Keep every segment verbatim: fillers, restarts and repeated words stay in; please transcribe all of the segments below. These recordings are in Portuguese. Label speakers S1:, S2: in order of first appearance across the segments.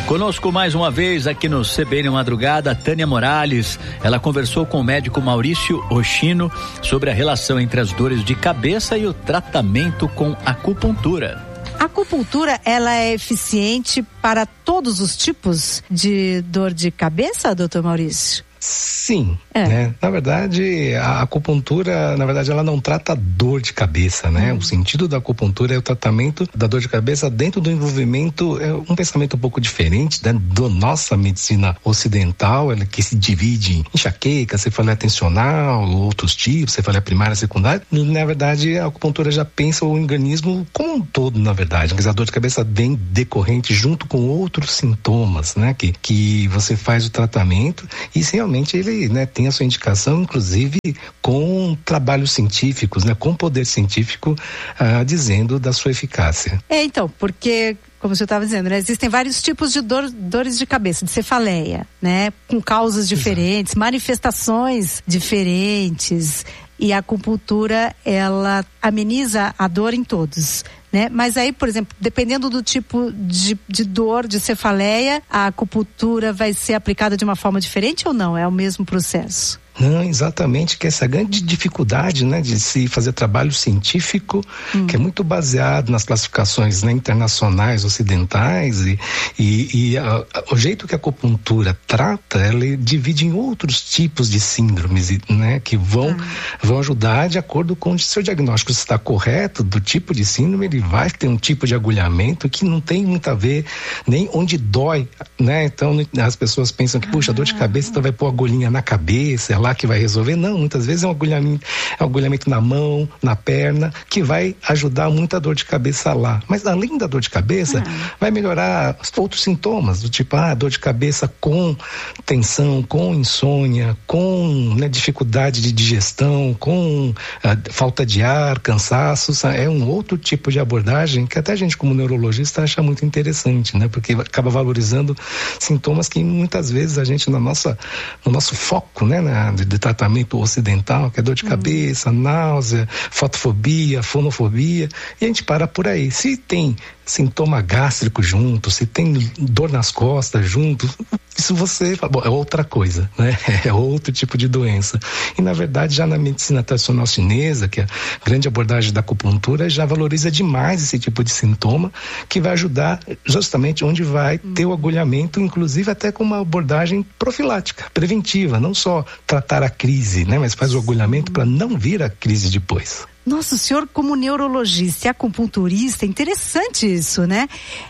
S1: Conosco mais uma vez aqui no C B N Madrugada, Tânia Morales. Ela conversou com o médico Maurício Oshino sobre a relação entre as dores de cabeça e o tratamento com acupuntura.
S2: A acupuntura, ela é eficiente para todos os tipos de dor de cabeça, doutor Maurício?
S3: Sim, é. né? Na verdade, a acupuntura, na verdade, ela não trata dor de cabeça, né? Hum. O sentido da acupuntura é o tratamento da dor de cabeça dentro do envolvimento, é um pensamento um pouco diferente, né? Da nossa medicina ocidental, ela que se divide em enxaqueca, cefaleia tensional, outros tipos, cefaleia primária, secundária. Na verdade, a acupuntura já pensa o organismo como um todo, na verdade. Mas a dor de cabeça vem decorrente junto com outros sintomas, né? Que, que você faz o tratamento e se realmente ele, né, tem a sua indicação, inclusive com trabalhos científicos, né, com poder científico ah, dizendo da sua eficácia.
S2: É, então, porque, como você estava dizendo, né, existem vários tipos de dor, dores de cabeça, de cefaleia, né, com causas diferentes, Exato. manifestações diferentes, e a acupuntura, ela ameniza a dor em todos. Né? Mas aí, por exemplo, dependendo do tipo de, de dor, de cefaleia, a acupuntura vai ser aplicada de uma forma diferente ou não? É o mesmo processo?
S3: Não, exatamente, que essa grande dificuldade, né, de se fazer trabalho científico, hum. que é muito baseado nas classificações, né, internacionais, ocidentais, e, e, e a, a, o jeito que a acupuntura trata, ela divide em outros tipos de síndromes, né, que vão, ah. vão ajudar de acordo com o seu diagnóstico. Se está correto do tipo de síndrome, ele vai ter um tipo de agulhamento que não tem muito a ver nem onde dói, né? Então as pessoas pensam que, puxa, dor de cabeça, então vai pôr agulhinha na cabeça, é lá que vai resolver. Não, muitas vezes é um agulhamento, é um agulhamento na mão, na perna, que vai ajudar muito a dor de cabeça lá. Mas além da dor de cabeça, ah. vai melhorar outros sintomas, do tipo, ah, dor de cabeça com tensão, com insônia, com, né, dificuldade de digestão, com ah, falta de ar, cansaço. É um outro tipo de abordagem que até a gente, como neurologista, acha muito interessante, né? Porque acaba valorizando sintomas que muitas vezes a gente, na nossa, no nosso foco, né, na, de, de tratamento ocidental, que é dor de cabeça, uhum. náusea, fotofobia, fonofobia, e a gente para por aí. Se tem sintoma gástrico junto, se tem dor nas costas junto, isso você fala, bom, é outra coisa, né? É outro tipo de doença. E na verdade, já na medicina tradicional chinesa, que é a grande abordagem da acupuntura, já valoriza demais esse tipo de sintoma, que vai ajudar justamente onde vai hum. ter o agulhamento, inclusive até com uma abordagem profilática, preventiva, não só tratar a crise, né? Mas faz o agulhamento para não vir a crise depois.
S2: Nossa, o senhor como neurologista e acupunturista, interessante isso, né?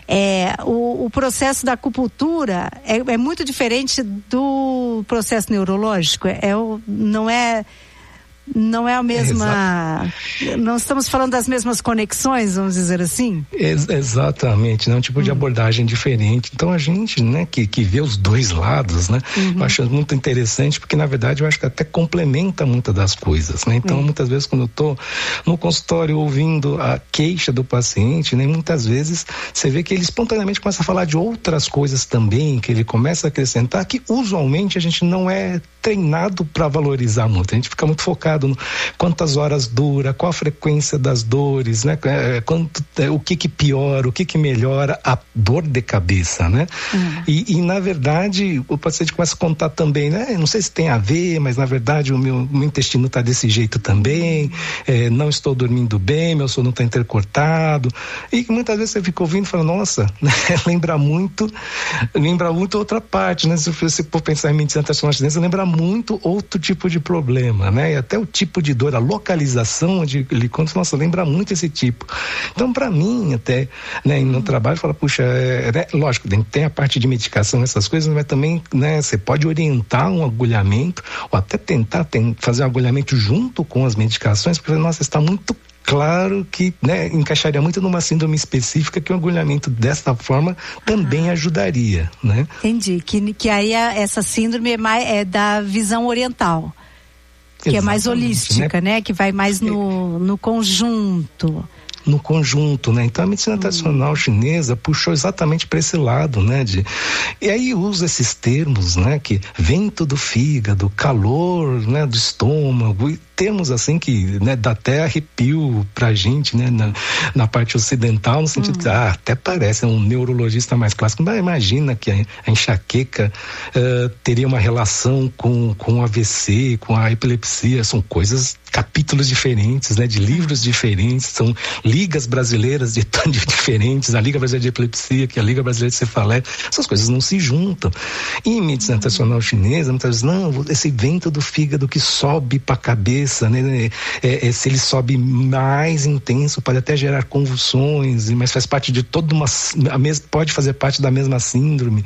S2: É, o, o processo da acupuntura é, é muito diferente do processo neurológico, é, é o, não é... Não é a mesma... É, não estamos falando das mesmas conexões, vamos dizer assim?
S3: Ex- exatamente, né? Um tipo hum. de abordagem diferente. Então a gente, né, que, que vê os dois lados, né? Uhum. Eu acho muito interessante, porque na verdade eu acho que até complementa muitas das coisas, né? Então hum. muitas vezes quando eu tô no consultório ouvindo a queixa do paciente, né? Muitas vezes você vê que ele espontaneamente começa a falar de outras coisas também, que ele começa a acrescentar, que usualmente a gente não é treinado para valorizar muito. A gente fica muito focado no quantas horas dura, qual a frequência das dores, né? Quanto, o que que piora, o que que melhora a dor de cabeça, né? Uhum. E, e na verdade o paciente começa a contar também, né? Não sei se tem a ver, mas na verdade o meu, meu intestino está desse jeito também, é, não estou dormindo bem, meu sono está intercortado, e muitas vezes você fica ouvindo e fala, nossa, né? lembra muito, lembra muito outra parte, né? Se você for pensar em medicina tradicional chinesa, lembra muito outro tipo de problema, né? E até o tipo de dor, a localização onde ele conta, nossa, lembra muito esse tipo. Então, para mim, até, né, no trabalho, fala, puxa, é, é, lógico, tem a parte de medicação, essas coisas, mas também, né, você pode orientar um agulhamento, ou até tentar tem, fazer um agulhamento junto com as medicações, porque, nossa, está muito claro que, né, encaixaria muito numa síndrome específica que o agulhamento desta forma também ah. ajudaria, né?
S2: Entendi, que, que aí a, essa síndrome é, mais, é da visão oriental, que Exatamente, é mais holística, né? né? Que vai mais no, no conjunto.
S3: No conjunto, né? Então a medicina tradicional chinesa puxou exatamente para esse lado, né? De, e aí usa esses termos, né? Que vento do fígado, calor, né? Do estômago, e termos assim que, né, dá até arrepio pra gente, né, na, na parte ocidental, no sentido hum. que, ah, até parece um neurologista mais clássico, mas imagina que a, a enxaqueca uh, teria uma relação com, com o A V C, com a epilepsia, são coisas, capítulos diferentes, né, de livros diferentes, são ligas brasileiras de, de diferentes, a Liga Brasileira de Epilepsia, que é a Liga Brasileira de Cefaleia, essas coisas não se juntam. E em medicina tradicional chinesa, muitas vezes, não, esse vento do fígado que sobe para a cabeça, né, é, é, se ele sobe mais intenso, pode até gerar convulsões, mas faz parte de toda uma, a mes, pode fazer parte da mesma síndrome.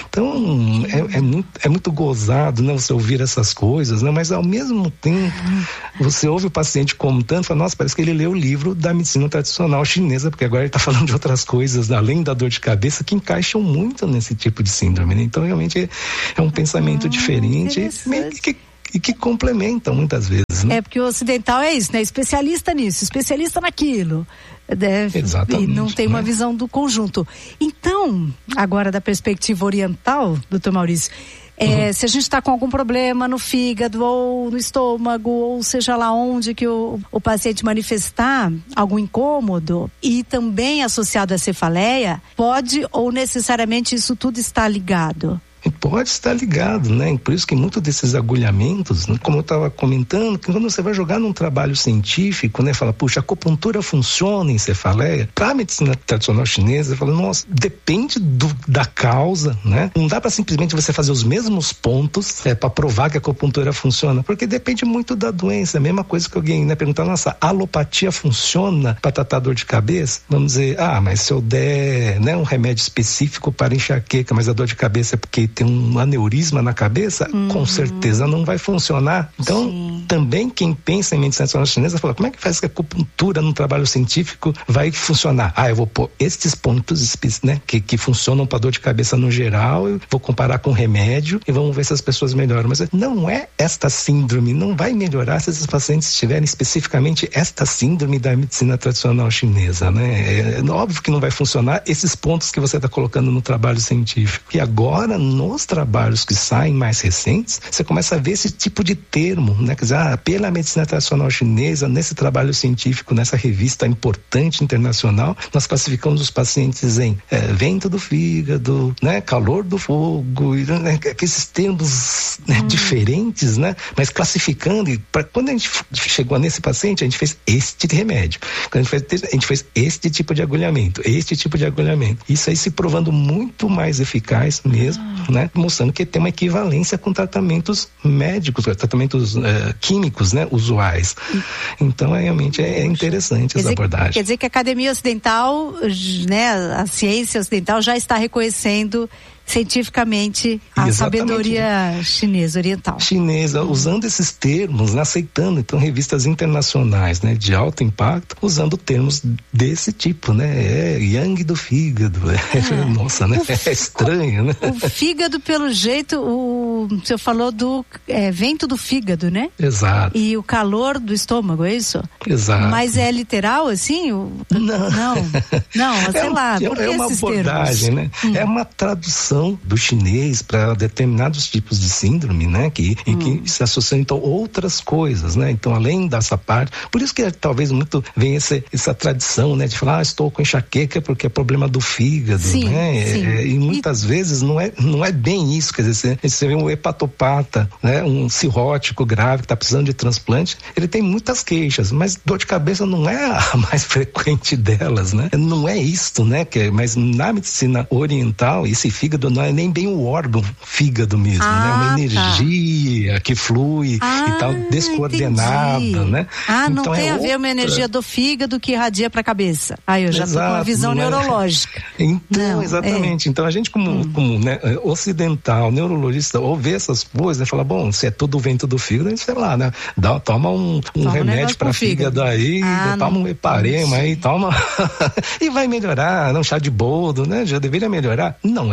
S3: Então, é, é, muito, é muito gozado, né, você ouvir essas coisas, né, mas ao mesmo tempo, você ouve o paciente contando e fala, nossa, parece que ele leu o livro da medicina tradicional chinesa, porque agora ele está falando de outras coisas, além da dor de cabeça, que encaixam muito nesse tipo de síndrome, né? Então, realmente, é, é um pensamento ah, diferente e que, e que complementam muitas vezes, né?
S2: É, porque o ocidental é isso, né? Especialista nisso, especialista naquilo. Deve,
S3: Exatamente.
S2: E não tem uma
S3: né?
S2: visão do conjunto. Então, agora da perspectiva oriental, doutor Maurício, É, uhum. se a gente está com algum problema no fígado ou no estômago, ou seja lá onde que o, o paciente manifestar algum incômodo e também associado à cefaleia, pode ou necessariamente isso tudo está ligado?
S3: Pode estar ligado, né? Por isso que muitos desses agulhamentos, né? Como eu estava comentando, que quando você vai jogar num trabalho científico, né? Fala, puxa, a acupuntura funciona em cefaleia? Para a medicina tradicional chinesa, fala, nossa, depende do, da causa, né? Não dá para simplesmente você fazer os mesmos pontos é, para provar que a acupuntura funciona, porque depende muito da doença. A mesma coisa que alguém, né, perguntar, nossa, a alopatia funciona para tratar dor de cabeça? Vamos dizer, ah, mas se eu der, né, um remédio específico para enxaqueca, mas a dor de cabeça é porque tem um aneurisma na cabeça, uhum. com certeza não vai funcionar. Então, Sim. também quem pensa em medicina tradicional chinesa fala, como é que faz que a acupuntura no trabalho científico vai funcionar? Ah, eu vou pôr estes pontos, né, que, que funcionam para dor de cabeça no geral, eu vou comparar com remédio e vamos ver se as pessoas melhoram. Mas não é esta síndrome, não vai melhorar se esses pacientes tiverem especificamente esta síndrome da medicina tradicional chinesa, né? É óbvio que não vai funcionar esses pontos que você está colocando no trabalho científico. E agora, nos trabalhos que saem mais recentes, você começa a ver esse tipo de termo, né? Quer dizer, ah, pela medicina tradicional chinesa, nesse trabalho científico, nessa revista importante internacional, nós classificamos os pacientes em é, vento do fígado, né? Calor do fogo, né? Esses termos, né? hum. diferentes, né? Mas classificando, e pra, quando a gente chegou nesse paciente, a gente fez este remédio. Quando a gente fez, a gente fez este tipo de agulhamento, este tipo de agulhamento. Isso aí se provando muito mais eficaz mesmo, ah. né? Mostrando que tem uma equivalência com tratamentos médicos, tratamentos uh, químicos, né? Usuais. Então, é, realmente é, é interessante essa abordagem.
S2: Quer dizer que a academia ocidental, né? A ciência ocidental já está reconhecendo cientificamente a Exatamente. sabedoria chinesa, oriental.
S3: Chinesa, uhum. usando esses termos, né, aceitando, então, revistas internacionais, né, de alto impacto, usando termos desse tipo, né, é yang do fígado, é, nossa, né, é estranho, né.
S2: O fígado, pelo jeito, o, o senhor falou do é, vento do fígado, né?
S3: Exato.
S2: E o calor do estômago, é isso?
S3: Exato.
S2: Mas é literal, assim? O,
S3: não.
S2: Não, não, mas
S3: é
S2: sei
S3: um,
S2: lá,
S3: é,
S2: por que
S3: é uma
S2: esses
S3: abordagem,
S2: termos?
S3: né,
S2: hum.
S3: é uma tradução do chinês para determinados tipos de síndrome, né? Que, hum. e que se associam então outras coisas, né? Então, além dessa parte, por isso que é, talvez muito vem essa, essa tradição, né? De falar, ah, estou com enxaqueca porque é problema do fígado,
S2: sim,
S3: né?
S2: Sim.
S3: É, e muitas e... vezes não é, não é bem isso, quer dizer, você, você vê um hepatopata, né? Um cirrótico grave que está precisando de transplante, ele tem muitas queixas, mas dor de cabeça não é a mais frequente delas, né? Não é isto, né? Que, mas na medicina oriental, esse fígado não é nem bem o órgão fígado mesmo, ah, né? Uma energia tá. que flui
S2: ah,
S3: e tal, descoordenada,
S2: entendi.
S3: né?
S2: Ah,
S3: então
S2: não tem
S3: é
S2: a ver
S3: outra...
S2: uma energia do fígado que irradia para a cabeça. Aí eu já Exato, tô com uma visão neurológica.
S3: É... Então, não, exatamente. É. Então a gente como, hum. como né, ocidental, neurologista, ou vê essas coisas, né, fala, bom, se é todo o vento do fígado, a gente, sei lá, né? Dá, toma um, um toma remédio um para fígado, fígado aí, ah, toma um heparema aí, toma e vai melhorar, um chá de boldo, né? Já deveria melhorar. Não é assim.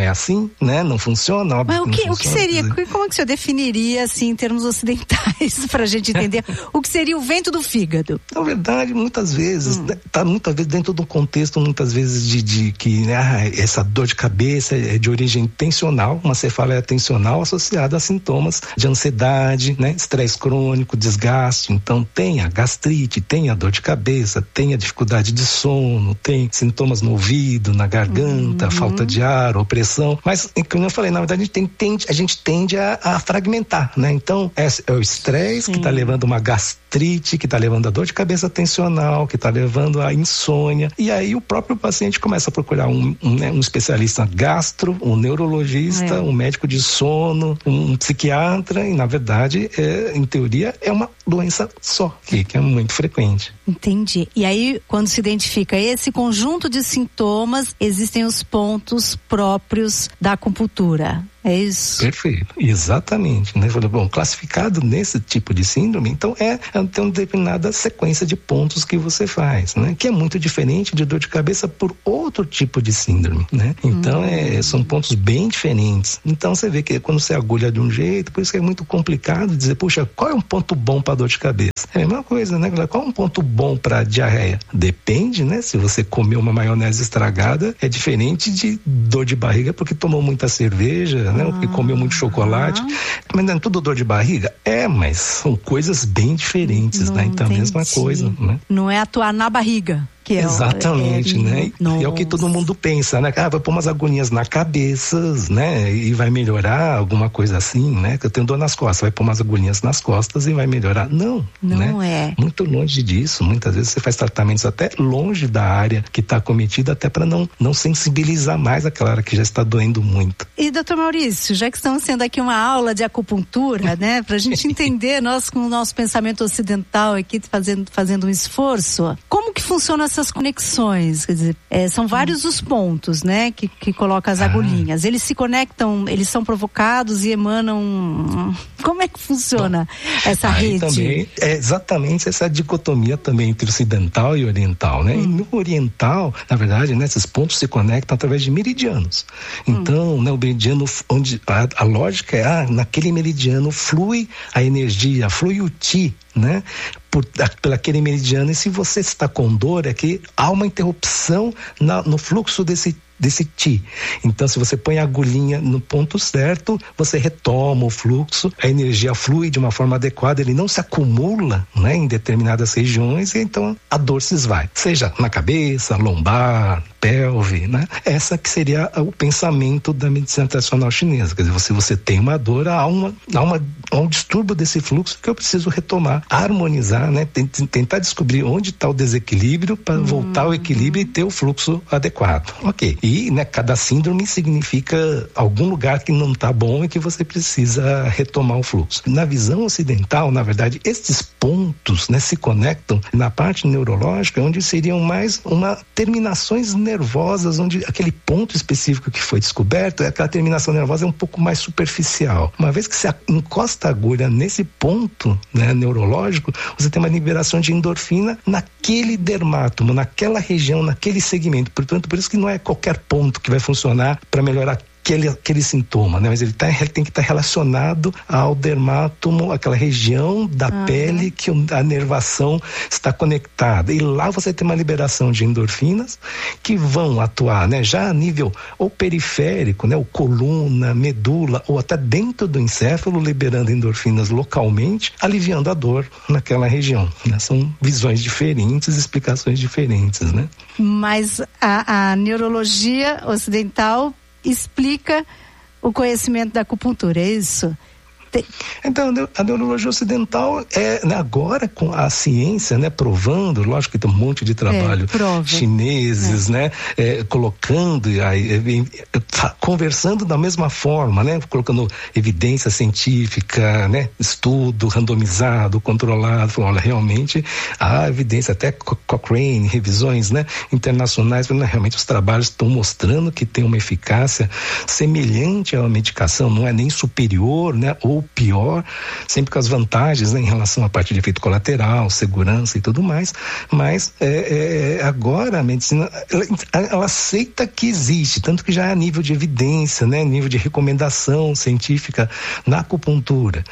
S3: ruim, né? Não funciona, óbvio.
S2: Mas o que,
S3: que
S2: o que seria, como é que o senhor definiria, assim, em termos ocidentais, pra gente entender, o que seria o vento do fígado?
S3: Na verdade, muitas vezes, hum. tá muitas vezes dentro de um contexto, muitas vezes, de, de que né, ah, essa dor de cabeça é de origem tensional, uma cefaleia tensional associada a sintomas de ansiedade, né? Estresse crônico, desgaste. Então, tem a gastrite, tem a dor de cabeça, tem a dificuldade de sono, tem sintomas no ouvido, na garganta, uhum. falta de ar, opressão. Mas, como eu falei, na verdade, a gente, tem, tende, a, gente tende a, a fragmentar, né? Então, é, é o estresse que está levando uma gastrite, que está levando a dor de cabeça tensional, que está levando a insônia. E aí o próprio paciente começa a procurar um, um, né, um especialista gastro, um neurologista, é. um médico de sono, um, um psiquiatra, e na verdade, é, em teoria, é uma doença só, que, que é muito frequente.
S2: Entendi. E aí, quando se identifica esse conjunto de sintomas, existem os pontos próprios da acupuntura. É isso?
S3: Perfeito, exatamente, né? Bom, classificado nesse tipo de síndrome, então é, é tem uma determinada sequência de pontos que você faz, né? Que é muito diferente de dor de cabeça por outro tipo de síndrome, né? Então hum. é, são pontos bem diferentes. Então você vê que quando você agulha de um jeito, por isso que é muito complicado dizer, puxa, qual é um ponto bom para dor de cabeça? É a mesma coisa, né? Qual é um ponto bom para diarreia? Depende, né? Se você comeu uma maionese estragada, é diferente de dor de barriga porque tomou muita cerveja, né? Porque comeu muito chocolate. Mas não é tudo dor de barriga? É, mas são coisas bem diferentes, não, né? Então é a mesma coisa, né?
S2: Não é atuar na barriga. Que é
S3: Exatamente,
S2: é,
S3: né? E é o que todo mundo pensa, né? Ah, vai pôr umas agulhinhas na cabeça, né? E vai melhorar alguma coisa assim, né? Que eu tenho dor nas costas, vai pôr umas agulhinhas nas costas e vai melhorar. Não,
S2: não
S3: né?
S2: é.
S3: Muito longe disso. Muitas vezes você faz tratamentos até longe da área que está cometida, até para não, não sensibilizar mais aquela área que já está doendo muito.
S2: E doutor Maurício, já que estamos sendo aqui uma aula de acupuntura, né? Pra gente entender, nós com o nosso pensamento ocidental aqui fazendo, fazendo um esforço, como que funciona essas conexões? Quer dizer, é, são vários os pontos, né, que, que coloca as agulhinhas. Eles se conectam, eles são provocados e emanam. Como é que funciona Bom, essa rede?
S3: Também é exatamente essa dicotomia também entre ocidental e oriental, né? Hum. E no oriental, na verdade, né, esses pontos se conectam através de meridianos. Então, hum. né, o meridiano, onde a, a lógica é, ah, naquele meridiano flui a energia, flui o ti, né? Por, pelo aquele meridiano, e se você está com dor, é que há uma interrupção na, no fluxo desse desse ti. Então, se você põe a agulhinha no ponto certo, você retoma o fluxo, a energia flui de uma forma adequada, ele não se acumula, né, em determinadas regiões, e então a dor se esvai. Seja na cabeça, lombar, pelve, né? Essa que seria o pensamento da medicina tradicional chinesa. Quer dizer, se você tem uma dor, há, uma, há, uma, há um distúrbio desse fluxo que eu preciso retomar, harmonizar, né? Tentar descobrir onde está o desequilíbrio para hum. voltar ao equilíbrio e ter o fluxo adequado. Ok. E, né, cada síndrome significa algum lugar que não está bom e que você precisa retomar o fluxo. Na visão ocidental, na verdade, esses pontos, né, se conectam na parte neurológica, onde seriam mais uma terminações nervosas, onde aquele ponto específico que foi descoberto, aquela terminação nervosa é um pouco mais superficial. Uma vez que você encosta a agulha nesse ponto, né, neurológico, você tem uma liberação de endorfina naquele dermátomo, naquela região, naquele segmento. Portanto, por isso que não é qualquer ponto que vai funcionar para melhorar Aquele, aquele sintoma, né? Mas ele, tá, ele tem que estar tá relacionado ao dermátomo, aquela região da uhum. pele que a nervação está conectada. E lá você tem uma liberação de endorfinas que vão atuar, né? Já a nível ou periférico, né? O coluna, medula, ou até dentro do encéfalo, liberando endorfinas localmente, aliviando a dor naquela região, né? São visões diferentes, explicações diferentes, né?
S2: Mas a, a neurologia ocidental explica o conhecimento da acupuntura, é isso? Tem...
S3: Então, a neurologia ocidental é, né, agora com a ciência, né, provando, lógico que tem um monte de trabalho
S2: é,
S3: chineses, é. né, é, colocando, aí, conversando da mesma forma, né, colocando evidência científica, né, estudo randomizado, controlado, falando, olha, realmente há evidência, até Cochrane, revisões, né, internacionais, né, realmente os trabalhos estão mostrando que tem uma eficácia semelhante à medicação, não é nem superior, né, ou ou pior, sempre com as vantagens, né, em relação à parte de efeito colateral, segurança e tudo mais, mas é, é, agora a medicina, ela, ela aceita que existe, tanto que já é a nível de evidência, né, nível de recomendação científica na acupuntura,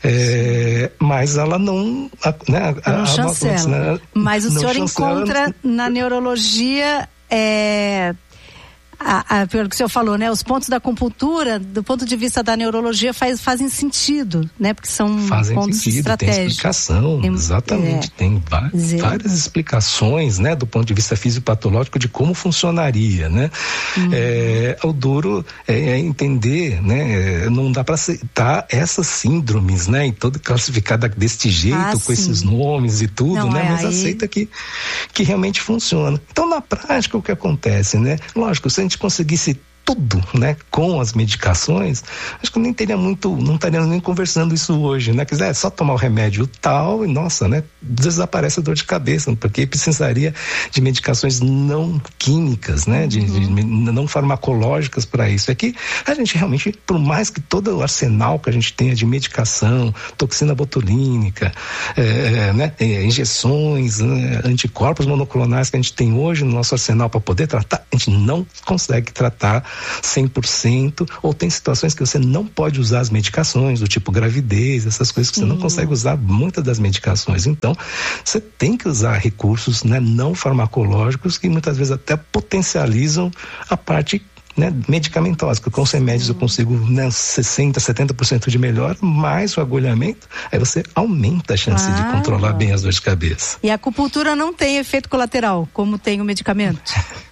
S3: é, mas ela não, a, né,
S2: não
S3: a,
S2: chancela,
S3: a medicina,
S2: mas o senhor
S3: chancela,
S2: encontra na neurologia é... A, a, pelo que o senhor falou, né? Os pontos da acupuntura, do ponto de vista da neurologia, faz, fazem sentido, né? Porque são
S3: fazem
S2: pontos
S3: sentido,
S2: estratégicos.
S3: tem explicação, tem, exatamente. É, tem várias, várias explicações, né? Do ponto de vista fisiopatológico de como funcionaria, né? Uhum. É, o duro é, é entender, né? Não dá para aceitar essas síndromes, né? E toda classificada deste jeito, ah, com sim. esses nomes e tudo, não, né? É, mas aí... aceita que, que realmente funciona. Então, na prática, o que acontece, né? Lógico, se a gente conseguisse tudo, né, com as medicações, acho que nem teria muito, não estaríamos nem conversando isso hoje, né, quer dizer, é só tomar o remédio tal e, nossa, né, desaparece a dor de cabeça, porque precisaria de medicações não químicas, né, de, uhum. de não farmacológicas para isso. É que a gente realmente, por mais que todo o arsenal que a gente tenha de medicação, toxina botulínica, é, né, é, injeções, né, anticorpos monoclonais que a gente tem hoje no nosso arsenal para poder tratar, a gente não consegue tratar cem por cento, ou tem situações que você não pode usar as medicações, do tipo gravidez, essas coisas que você hum. não consegue usar muitas das medicações. Então, você tem que usar recursos, né, não farmacológicos que muitas vezes até potencializam a parte, né, medicamentosa, porque com os remédios eu consigo, né, sessenta, setenta por cento de melhora, mais o agulhamento, aí você aumenta a chance ah, de controlar bem as dores de cabeça.
S2: E a acupuntura não tem efeito colateral, como tem o medicamento?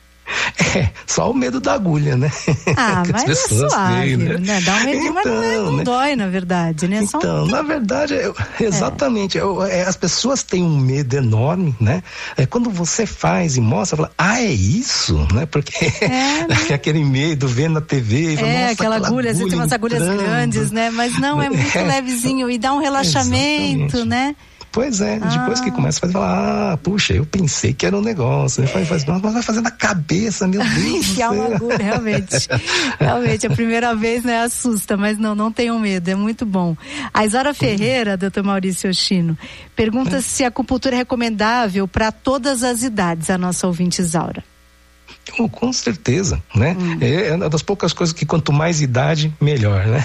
S3: É, só o medo da agulha, né?
S2: Ah, mas é suave, têm, né? né? Dá um medinho, então, mas não, não né? dói, na verdade, né?
S3: Então,
S2: só um...
S3: na verdade, eu, exatamente, é. Eu, é, as pessoas têm um medo enorme, né? É, quando você faz e mostra, fala, ah, é isso, né? Porque é, né? aquele medo, vendo na T V,
S2: é,
S3: fala,
S2: aquela, aquela agulha, você tem umas agulhas grandes, né? Mas não, é muito é. levezinho e dá um relaxamento, exatamente. Né?
S3: Pois é, ah. depois que começa a fazer, fala, ah, puxa, eu pensei que era um negócio, é. faz, mas vai fazer na cabeça, meu Deus do céu.
S2: Uma agulha, realmente, realmente, a primeira vez, né, assusta, mas não, não tenham medo, é muito bom. A Isaura Ferreira, doutor Maurício Yoshino, pergunta é. se a acupuntura é recomendável para todas as idades, a nossa ouvinte Isaura.
S3: Oh, com certeza, né? Hum. É, é uma das poucas coisas que quanto mais idade, melhor, né?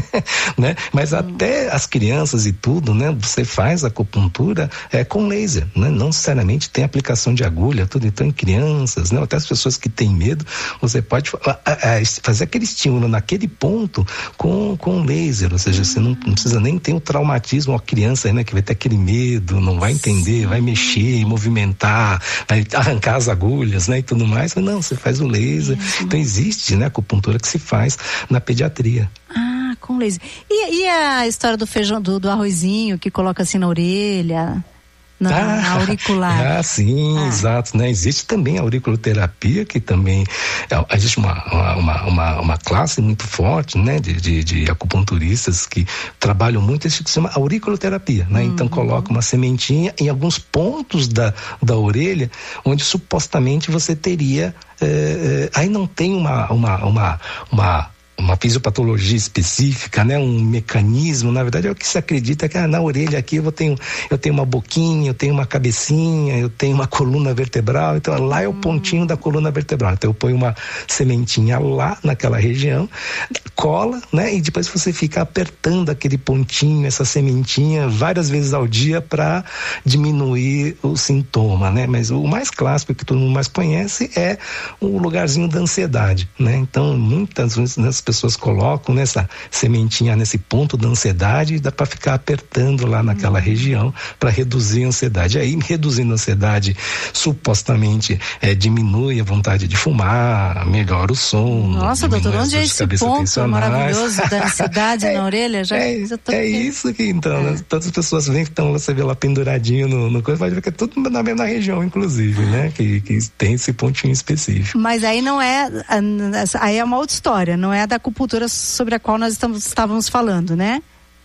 S3: né? Mas hum. até as crianças e tudo, né? Você faz a acupuntura é, com laser, né? Não necessariamente tem aplicação de agulha, tudo. Então, em crianças, né? Até as pessoas que têm medo, você pode a, a, a, fazer aquele estímulo naquele ponto com, com laser, ou seja, hum. você não, não precisa nem ter o traumatismo, a criança, né? Que vai ter aquele medo, não vai entender, Sim. vai mexer, movimentar, vai arrancar as agulhas, né? E tudo mais. Não, você faz o laser. Mesmo. Então existe, né, acupuntura que se faz na pediatria.
S2: Ah, com laser. E, e a história do feijão, do, do arrozinho que coloca assim na orelha? Na, ah, na auricular.
S3: Ah, sim, ah. exato, né? Existe também a auriculoterapia, que também é, existe uma, uma, uma, uma classe muito forte, né? De, de, de acupunturistas que trabalham muito isso que se chama auriculoterapia, né? Uhum. Então coloca uma sementinha em alguns pontos da, da orelha, onde supostamente você teria, eh, aí não tem uma, uma, uma, uma uma fisiopatologia específica, né? Um mecanismo, na verdade é o que se acredita que ah, na orelha aqui eu tenho, eu tenho uma boquinha, eu tenho uma cabecinha, eu tenho uma coluna vertebral, então lá é o pontinho da coluna vertebral, então eu ponho uma sementinha lá naquela região, cola, né? E depois você fica apertando aquele pontinho, essa sementinha várias vezes ao dia para diminuir o sintoma, né? Mas o mais clássico que todo mundo mais conhece é o lugarzinho da ansiedade, né? Então muitas vezes as pessoas colocam nessa sementinha nesse ponto da ansiedade e dá para ficar apertando lá naquela uhum. região para reduzir a ansiedade. Aí, reduzindo a ansiedade, supostamente é, diminui a vontade de fumar, melhora o sono.
S2: Nossa, doutor, onde é esse ponto maravilhoso da ansiedade é, na orelha? Já,
S3: é
S2: já tô
S3: é isso que então, é. né? Todas as pessoas vêm que estão, você vê lá penduradinho no, no coisa, vai ver que é tudo na mesma região, inclusive, né? Que, que tem esse pontinho específico.
S2: Mas aí não é, aí é uma outra história, não é a da acupuntura sobre a qual nós estamos, estávamos falando, né?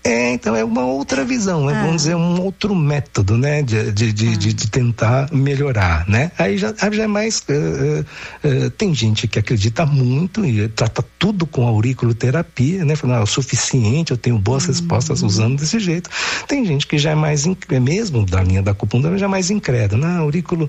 S3: É, então é uma outra visão, é, ah. vamos dizer, um outro método, né, de, de, de, ah. de, de tentar melhorar, né? Aí já, já é mais, uh, uh, uh, tem gente que acredita muito e trata tudo com auriculoterapia, né? Falando, ah, é o suficiente, eu tenho boas uhum. respostas usando desse jeito. Tem gente que já é mais, mesmo da linha da acupuntura, já é mais incrédulo, né? Aurículo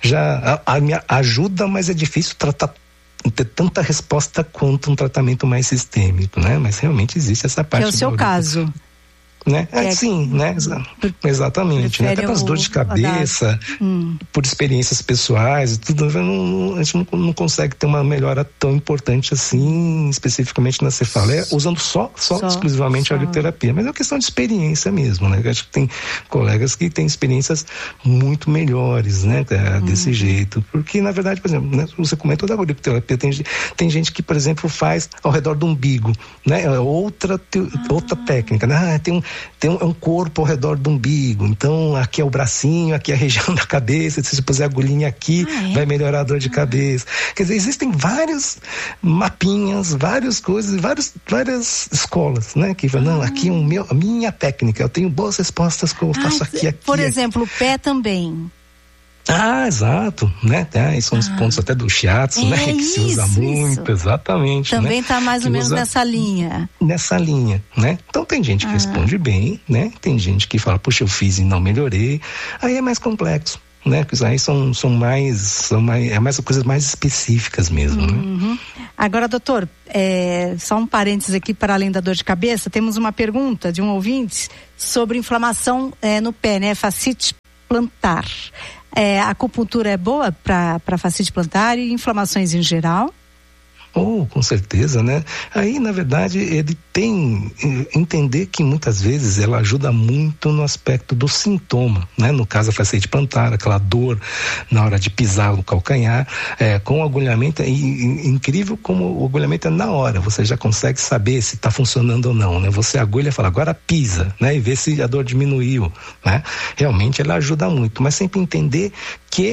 S3: já a, a me ajuda, mas é difícil tratar ter tanta resposta quanto um tratamento mais sistêmico, né? Mas realmente existe essa parte.
S2: Que é o seu caso.
S3: Né? É, é, sim, né? Exatamente, né? Até para as dores de cabeça, hum. por experiências pessoais e tudo, não, a gente não, não consegue ter uma melhora tão importante assim, especificamente na cefaleia, usando só, só, só exclusivamente só. a audioterapia. Mas é uma questão de experiência mesmo, né? Eu acho que tem colegas que têm experiências muito melhores, né? Desse hum. jeito. Porque, na verdade, por exemplo, né? Você comentou da audioterapia, tem, tem gente que, por exemplo, faz ao redor do umbigo, né? Outra, te, ah. outra técnica, né? Ah, tem um tem um, um corpo ao redor do umbigo, então aqui é o bracinho, aqui é a região da cabeça, se você puser a agulhinha aqui, ah, é? vai melhorar a dor de ah. cabeça. Quer dizer, existem vários mapinhas, várias coisas, vários, várias escolas, né? Que falam, ah. não, aqui é um meu, a minha técnica, eu tenho boas respostas que eu ah, faço aqui, aqui.
S2: Por
S3: aqui.
S2: exemplo, o pé também.
S3: Ah, exato, né? É, esses são ah. os pontos até do shiatsu, é né? Que isso, se usa muito, isso. exatamente.
S2: Também está
S3: né?
S2: mais ou
S3: que
S2: menos
S3: usa...
S2: nessa linha.
S3: Nessa linha, né? Então tem gente que ah. responde bem, né? Tem gente que fala, puxa, eu fiz e não melhorei. Aí é mais complexo, né? Porque aí são, são mais, são mais, é mais coisas mais específicas mesmo,
S2: uhum. né? Agora, doutor, é, só um parênteses aqui para além da dor de cabeça, temos uma pergunta de um ouvinte sobre inflamação é, no pé, né? Fascite plantar. É, a acupuntura é boa para fascite plantar e inflamações em geral?
S3: Oh, com certeza, né? Aí, na verdade, ele tem entender que muitas vezes ela ajuda muito no aspecto do sintoma, né? No caso, a fascite plantar, aquela dor na hora de pisar no calcanhar, é, com o agulhamento, é incrível como o agulhamento é na hora, você já consegue saber se está funcionando ou não, né? Você agulha e fala, agora pisa, né? E vê se a dor diminuiu, né? Realmente ela ajuda muito, mas sempre entender que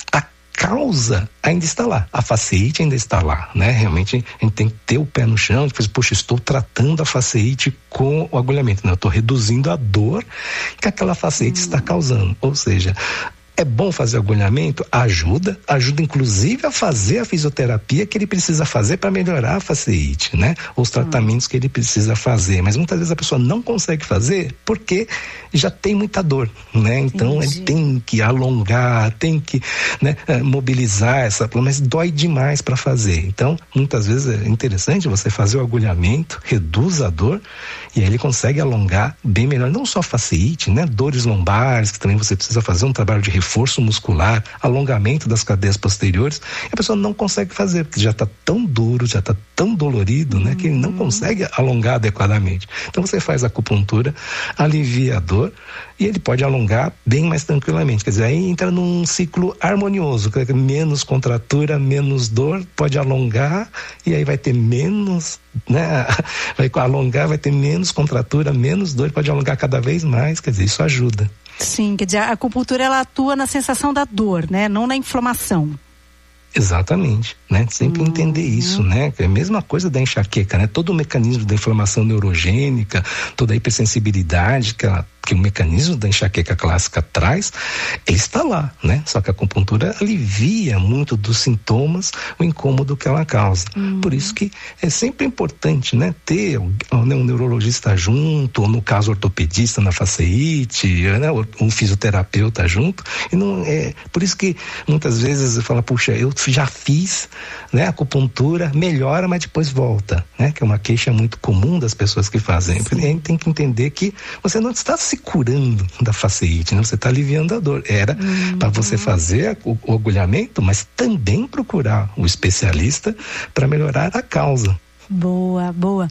S3: causa ainda está lá, a fasciite ainda está lá, né? Realmente a gente tem que ter o pé no chão, depois, poxa, estou tratando a fasciite com o agulhamento, né? Eu estou reduzindo a dor que aquela fasciite hum. está causando, ou seja, é bom fazer agulhamento? Ajuda, ajuda inclusive a fazer a fisioterapia que ele precisa fazer para melhorar a fasciite, né? Os tratamentos que ele precisa fazer, mas muitas vezes a pessoa não consegue fazer porque já tem muita dor, né? Então Entendi. ele tem que alongar, tem que, né, mobilizar essa, mas dói demais para fazer. Então, muitas vezes é interessante você fazer o agulhamento, reduz a dor e aí ele consegue alongar bem melhor, não só a fasciite, né? Dores lombares, que também você precisa fazer um trabalho de reforço muscular, alongamento das cadeias posteriores, e a pessoa não consegue fazer, porque já está tão duro, já está tão dolorido, né? Que ele não consegue alongar adequadamente. Então você faz a acupuntura, alivia a dor, e ele pode alongar bem mais tranquilamente. Quer dizer, aí entra num ciclo harmonioso, que é menos contratura, menos dor, pode alongar, e aí vai ter menos, né? Vai alongar, vai ter menos contratura, menos dor, pode alongar cada vez mais, quer dizer, isso ajuda.
S2: Sim, quer dizer, a acupuntura ela atua na sensação da dor, né? Não na inflamação.
S3: Exatamente, né? Sempre uhum. entender isso, né? É a mesma coisa da enxaqueca, né? Todo o mecanismo da inflamação neurogênica, toda a hipersensibilidade que, ela, que o mecanismo da enxaqueca clássica traz, ele está lá, né? Só que a acupuntura alivia muito dos sintomas, o incômodo que ela causa. Uhum. Por isso que é sempre importante, né? Ter um neurologista junto, ou no caso ortopedista na fasciite, né? Um fisioterapeuta junto. E não é, por isso que muitas vezes eu falo, puxa, eu já fiz, né, acupuntura, melhora, mas depois volta, né? Que é uma queixa muito comum das pessoas que fazem. Sim. A gente tem que entender que você não está se curando da fasciite, né? Você está aliviando a dor. Era uhum. para você fazer o, o agulhamento, mas também procurar o especialista para melhorar a causa.
S2: Boa, boa.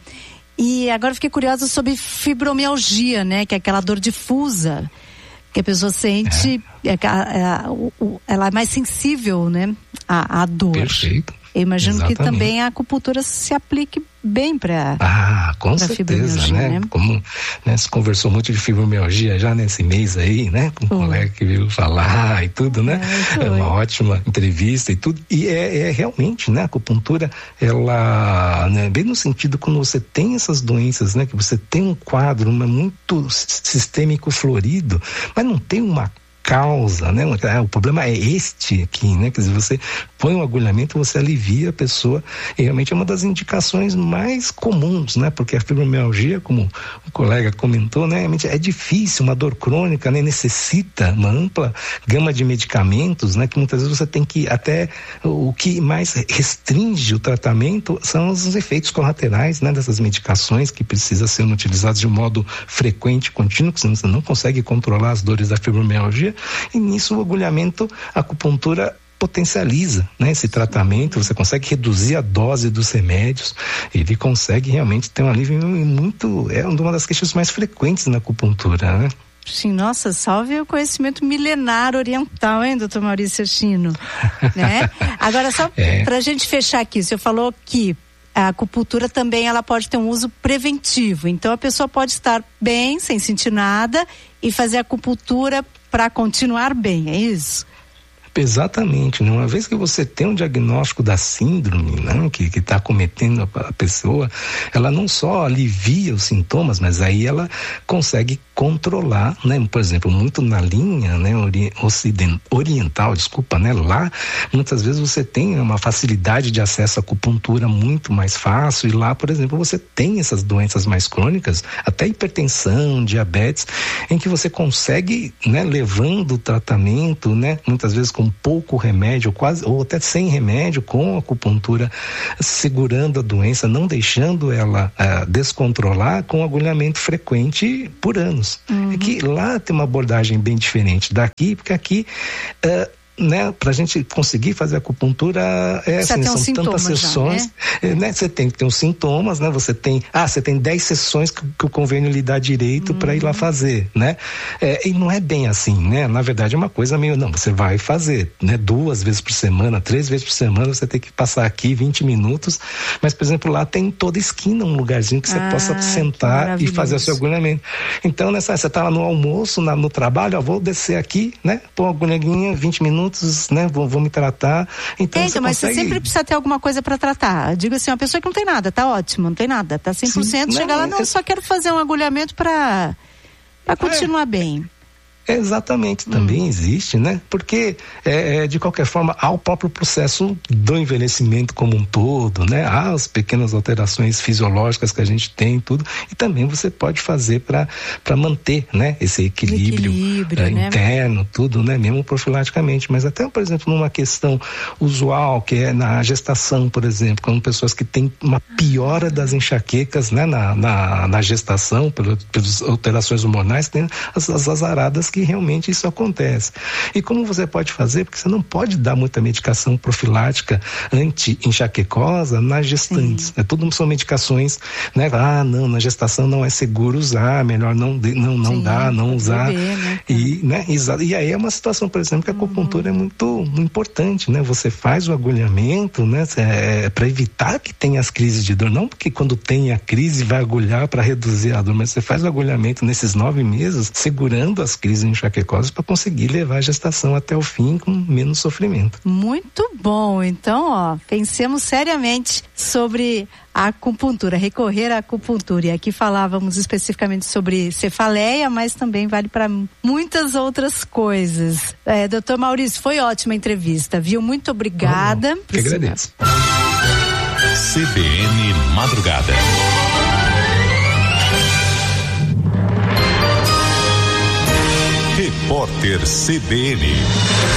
S2: E agora fiquei curiosa sobre fibromialgia, né? Que é aquela dor difusa que a pessoa sente, é. É, é, ela é mais sensível, né, à, à dor.
S3: Perfeito,
S2: Eu imagino
S3: Exatamente.
S2: que também a acupuntura se aplique bem para
S3: Ah, com certeza, né? né? Como né, se conversou muito de fibromialgia já nesse mês aí, né? Com um oh. colega que veio falar e tudo, né? É, é uma ótima entrevista e tudo. E é, é realmente, né? A acupuntura, ela, né, bem no sentido quando você tem essas doenças, né? Que você tem um quadro uma, muito sistêmico florido, mas não tem uma causa, né? O problema é este aqui, né? Quer dizer, você põe um agulhamento, você alivia a pessoa, e realmente é uma das indicações mais comuns, né? Porque a fibromialgia, como o colega comentou, né? Realmente é difícil, uma dor crônica, né? Necessita uma ampla gama de medicamentos, né? Que muitas vezes você tem que até, o que mais restringe o tratamento são os efeitos colaterais, né? Dessas medicações que precisam ser utilizadas de um modo frequente, contínuo, porque senão você não consegue controlar as dores da fibromialgia. E nisso o agulhamento, a acupuntura potencializa, né, esse tratamento, você consegue reduzir a dose dos remédios, ele consegue realmente ter um alívio muito, é uma das queixas mais frequentes na acupuntura, né?
S2: Sim, nossa, salve o conhecimento milenar oriental, hein, doutor Maurício Oshino, né? Agora, só é. pra gente fechar aqui, o senhor falou que a acupuntura também ela pode ter um uso preventivo, então a pessoa pode estar bem, sem sentir nada, e fazer acupuntura para continuar bem, é isso?
S3: Exatamente, né? Uma vez que você tem um diagnóstico da síndrome, né? Que que está acometendo a, a pessoa, ela não só alivia os sintomas, mas aí ela consegue controlar, né? Por exemplo, muito na linha, né? Ori, ocident, oriental, desculpa, né? Lá, muitas vezes você tem uma facilidade de acesso à acupuntura muito mais fácil, e lá, por exemplo, você tem essas doenças mais crônicas, até hipertensão, diabetes, em que você consegue, né? Levando o tratamento, né? Muitas vezes com pouco remédio, quase, ou até sem remédio, com a acupuntura, segurando a doença, não deixando ela uh, descontrolar, com agulhamento frequente por anos. Uhum. É que lá tem uma abordagem bem diferente daqui, porque aqui uh, né, pra gente conseguir fazer acupuntura é assim, são um tantas sessões, já, né? né? Você tem que ter uns sintomas, né? Você tem, ah, você tem dez sessões que, que o convênio lhe dá direito uhum. para ir lá fazer, né? É, e não é bem assim, né? Na verdade é uma coisa meio, não, você vai fazer, né? Duas vezes por semana, três vezes por semana, você tem que passar aqui vinte minutos, mas, por exemplo, lá tem em toda esquina um lugarzinho que você ah, possa sentar e fazer o seu agulhamento. Então, nessa, você tá lá no almoço, na, no trabalho, ó, vou descer aqui, né? Pôr a agulhinha, vinte minutos, né, vou, vou me tratar. Então,
S2: é,
S3: você
S2: mas
S3: consegue...
S2: você sempre precisa ter alguma coisa para tratar. Eu digo assim, uma pessoa que não tem nada, tá ótimo, não tem nada, tá cem por cento, Sim, chega não, lá, não, é... só quero fazer um agulhamento para para continuar é. bem.
S3: Exatamente, também hum. existe, né? Porque, é, é, de qualquer forma, há o próprio processo do envelhecimento como um todo, né? Há as pequenas alterações fisiológicas que a gente tem, tudo, e também você pode fazer para para manter, né? Esse equilíbrio, equilíbrio é, né? interno, tudo, né? Mesmo profilaticamente, mas até, por exemplo, numa questão usual, que é na gestação, por exemplo, com pessoas que têm uma piora das enxaquecas, né? Na, na, na gestação, pelas, pelas alterações hormonais, tem as, as azaradas que realmente isso acontece. E como você pode fazer? Porque você não pode dar muita medicação profilática anti-enxaquecosa nas gestantes. Né? Tudo são medicações, né? Ah, não, na gestação não é seguro usar, melhor não, não, não Sim, dá, não usar. Beber, né? E, né? E aí é uma situação, por exemplo, que a acupuntura uhum. é muito importante, né? Você faz o agulhamento, né? É, para evitar que tenha as crises de dor, não porque quando tem a crise vai agulhar para reduzir a dor, mas você faz o agulhamento nesses nove meses, segurando as crises enxaquecosas para conseguir levar a gestação até o fim com menos sofrimento.
S2: Muito bom. Então, ó, pensemos seriamente sobre a acupuntura, recorrer à acupuntura. E aqui falávamos especificamente sobre cefaleia, mas também vale para muitas outras coisas. É, doutor Maurício, foi ótima a entrevista, viu? Muito obrigada.
S3: Oh, que agradeço.
S4: C B N Madrugada. Repórter C B N.